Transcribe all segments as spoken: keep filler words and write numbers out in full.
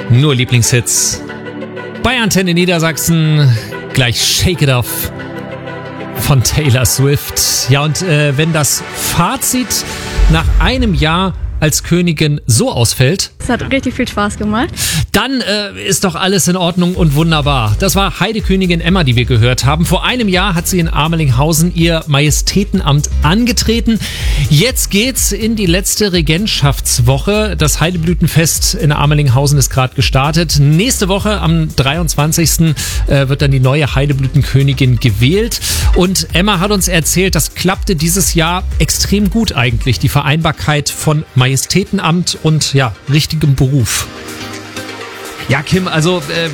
Nur Lieblingshits. Bei Antenne Niedersachsen gleich Shake It Off von Taylor Swift. Ja, und äh, wenn das Fazit nach einem Jahr als Königin so ausfällt, es hat richtig viel Spaß gemacht. Dann äh, ist doch alles in Ordnung und wunderbar. Das war Heidekönigin Emma, die wir gehört haben. Vor einem Jahr hat sie in Amelinghausen ihr Majestätenamt angetreten. Jetzt geht's in die letzte Regentschaftswoche. Das Heideblütenfest in Amelinghausen ist gerade gestartet. Nächste Woche am dreiundzwanzigsten Äh, wird dann die neue Heideblütenkönigin gewählt. Und Emma hat uns erzählt, das klappte dieses Jahr extrem gut eigentlich. Die Vereinbarkeit von Majestätenamt und ja, richtigem Beruf. Ja, Kim, also äh,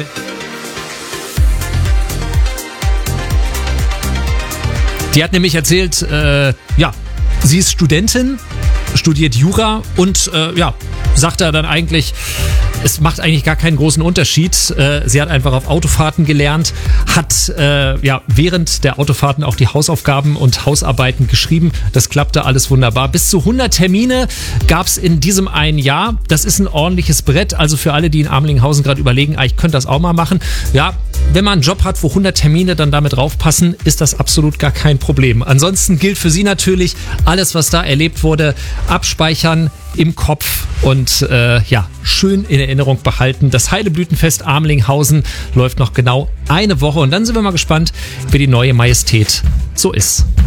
die hat nämlich erzählt, äh, ja, sie ist Studentin, studiert Jura und äh, ja, sagt er dann eigentlich, es macht eigentlich gar keinen großen Unterschied. Äh, sie hat einfach auf Autofahrten gelernt, hat äh, ja während der Autofahrten auch die Hausaufgaben und Hausarbeiten geschrieben. Das klappte alles wunderbar. Bis zu hundert Termine gab es in diesem einen Jahr. Das ist ein ordentliches Brett. Also für alle, die in Amelinghausen gerade überlegen, ah, ich könnte das auch mal machen. Ja, wenn man einen Job hat, wo hundert Termine dann damit draufpassen, ist das absolut gar kein Problem. Ansonsten gilt für sie natürlich, alles, was da erlebt wurde, abspeichern im Kopf und äh, ja, schön in Erinnerung behalten. Das Heideblütenfest Amelinghausen läuft noch genau eine Woche und dann sind wir mal gespannt, wie die neue Majestät so ist.